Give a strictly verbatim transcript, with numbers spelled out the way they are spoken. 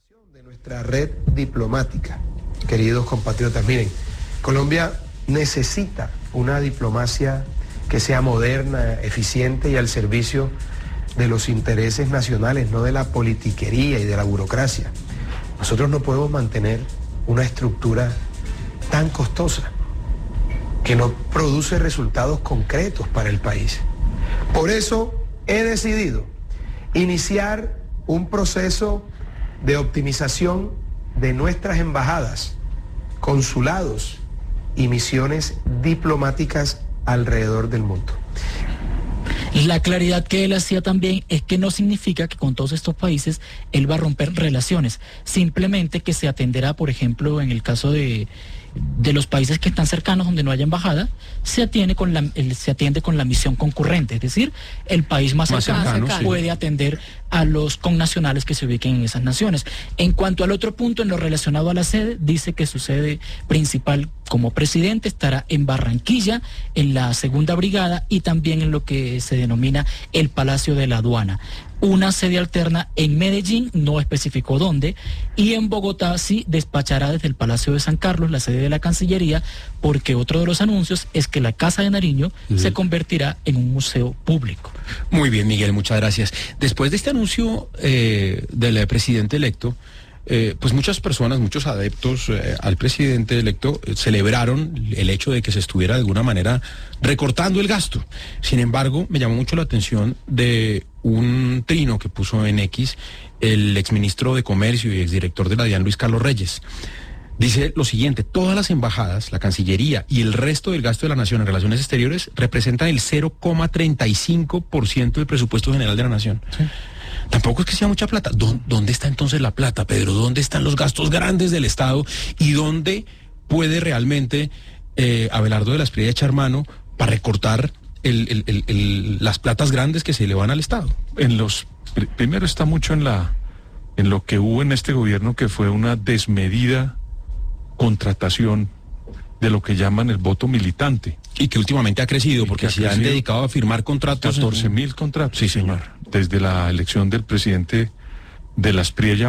De nuestra red diplomática, queridos compatriotas, miren, Colombia necesita una diplomacia que sea moderna, eficiente y al servicio de los intereses nacionales, no de la politiquería y de la burocracia. Nosotros no podemos mantener una estructura tan costosa que no produce resultados concretos para el país. Por eso he decidido iniciar un proceso de optimización de nuestras embajadas, consulados y misiones diplomáticas alrededor del mundo. La claridad que él hacía también es que no significa que con todos estos países él va a romper relaciones, simplemente que se atenderá, por ejemplo, en el caso de, de los países que están cercanos donde no haya embajada, se atiende con la, el, se atiende con la misión concurrente, es decir, el país más, más cercano, cercano puede sí. atender a los connacionales que se ubiquen en esas naciones. En cuanto al otro punto, en lo relacionado a la sede, dice que su sede principal como presidente estará en Barranquilla, en la segunda brigada y también en lo que se denomina el Palacio de la Aduana. Una sede alterna en Medellín, no especificó dónde, y en Bogotá sí despachará desde el Palacio de San Carlos, la sede de la Cancillería, porque otro de los anuncios es que la Casa de Nariño uh-huh. se convertirá en un museo público. Muy bien, Miguel, muchas gracias. Después de este anuncio eh, del presidente electo, Eh, pues muchas personas, muchos adeptos eh, al presidente electo eh, celebraron el hecho de que se estuviera de alguna manera recortando el gasto. Sin embargo, me llamó mucho la atención de un trino que puso en X el exministro de Comercio y exdirector de la DIAN, Luis Carlos Reyes. Dice lo siguiente: todas las embajadas, la Cancillería y el resto del gasto de la nación en relaciones exteriores representan el cero coma treinta y cinco por ciento del presupuesto general de la nación. Sí. Tampoco es que sea mucha plata. ¿Dónde está entonces la plata, Pedro? ¿Dónde están los gastos grandes del Estado? ¿Y dónde puede realmente eh, Abelardo de la Espriella echar mano para recortar el, el, el, el, las platas grandes que se le van al Estado? En los pr primero está mucho en la en lo que hubo en este gobierno, que fue una desmedida contratación de lo que llaman el voto militante. Y que últimamente ha crecido, porque se han dedicado a firmar contratos. catorce mil contratos, sí, señor. Desde la elección del presidente de la Espriella